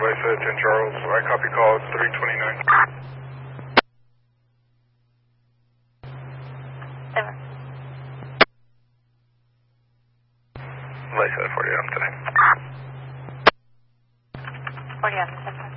Lisa, 10 Charles. I copy call, it's 329. 7. Lisa, 40 on today. 40 on 7.